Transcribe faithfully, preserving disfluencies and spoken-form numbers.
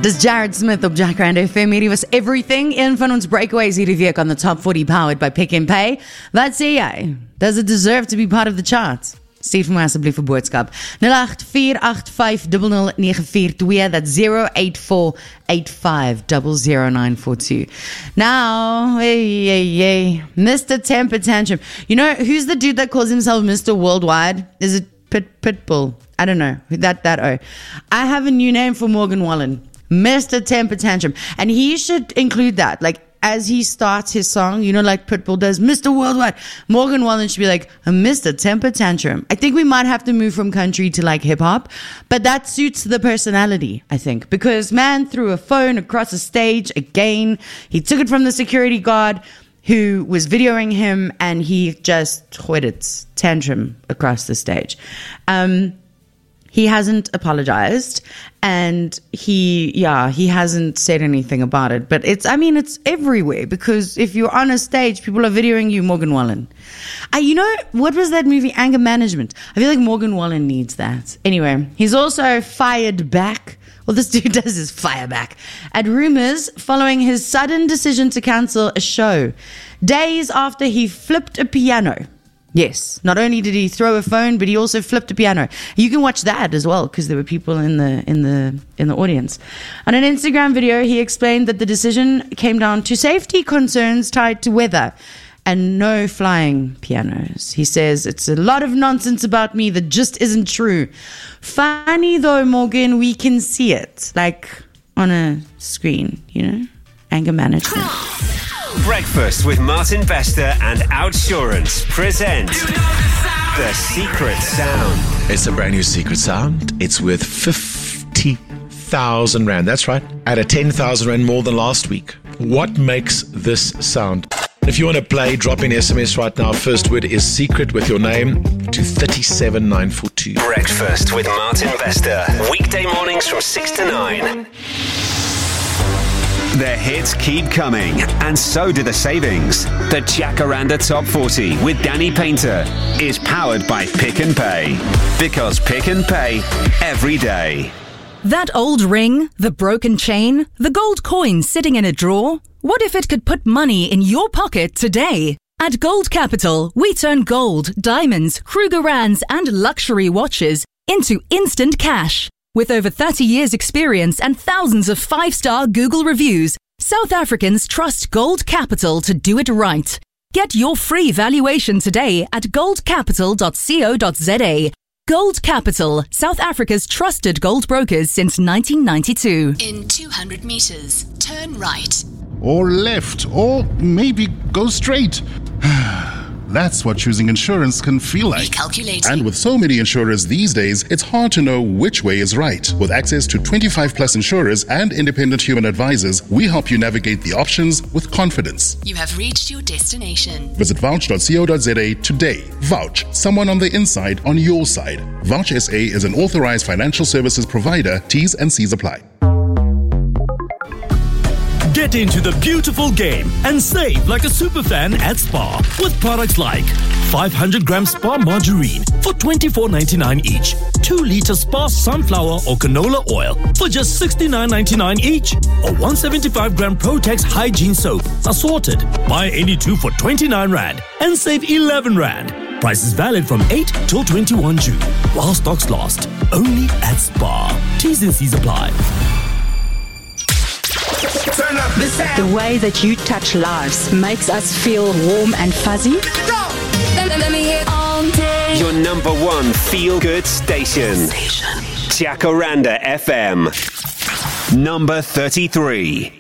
Dis Jared Smith op Jacaranda F M. Hierdie was Everything, een van ons breakaways hierdie week on the Top forty powered by Pick n Pay. Wat sê jy? Does it deserve to be part of the chart? Stuur vir my asseblief 'n boodskap. nul agt vier agt vyf nul nul nege vier twee. That's zero eight four eight five zero zero nine four two. Now, hey, hey, hey, Mister Temper Tantrum. You know, who's the dude that calls himself Mister Worldwide? Is it Pit Pitbull? I don't know. That, that, oh. I have a new name for Morgan Wallen. Mister Temper Tantrum. And he should include that. Like, as he starts his song, you know, like Pitbull does, Mister Worldwide. Morgan Wallen should be like, Mister Temper Tantrum. I think we might have to move from country to like hip hop, but that suits the personality, I think. Because man threw a phone across the stage again. He took it from the security guard who was videoing him, and he just gooit it tantrum across the stage. Um, He hasn't apologized, and he, yeah, he hasn't said anything about it. But it's, I mean, it's everywhere, because if you're on a stage, people are videoing you, Morgan Wallen. Uh, you know, what was that movie, Anger Management? I feel like Morgan Wallen needs that. Anyway, he's also fired back. Well, this dude does his fire back at rumors following his sudden decision to cancel a show days after he flipped a piano. Yes, not only did he throw a phone, but he also flipped a piano. You can watch that as well, because there were people in the in the in the audience. On an Instagram video, he explained that the decision came down to safety concerns tied to weather and no flying pianos. He says, it's a lot of nonsense about me that just isn't true. Funny though, Morgan, we can see it, like on a screen, you know, anger management. Breakfast with Martin Bester and Outsurance present The Secret Sound. It's a brand new secret sound. It's worth fifty thousand rand. That's right. At a ten thousand rand more than last week. What makes this sound? If you want to play, drop in S M S right now. First word is secret with your name to three seven nine four two. Breakfast with Martin Bester. Weekday mornings from six to nine. The hits keep coming, and so do the savings. The Jacaranda Top forty with Danny Painter is powered by Pick n Pay. Because Pick n Pay every day. That old ring, the broken chain, the gold coin sitting in a drawer. What if it could put money in your pocket today? At Gold Capital, we turn gold, diamonds, Krugerrands, and luxury watches into instant cash. With over thirty years experience and thousands of five-star Google reviews, South Africans trust Gold Capital to do it right. Get your free valuation today at gold capital dot co dot za. Gold Capital, South Africa's trusted gold brokers since nineteen ninety-two. In two hundred meters, turn right. Or left, or maybe go straight. That's what choosing insurance can feel like. Recalculating. And with so many insurers these days, it's hard to know which way is right. With access to twenty-five plus insurers and independent human advisors, we help you navigate the options with confidence. You have reached your destination. Visit vouch dot co dot za today. Vouch, someone on the inside on your side. Vouch S A is an authorized financial services provider. T's and C's apply. Get into the beautiful game and save like a superfan at Spar with products like five hundred gram Spar margarine for twenty-four ninety-nine each, two liter Spar sunflower or canola oil for just sixty-nine ninety-nine each, or one hundred seventy-five gram Protex hygiene soap assorted. Buy any two for twenty-nine rand and save eleven rand. Price is valid from eight till twenty-first June while stocks last. Only at Spar. T's and C's apply. The way that you touch lives makes us feel warm and fuzzy. Let me hear all day. Your number one feel-good station. Station. Jacaranda F M. Number thirty-three.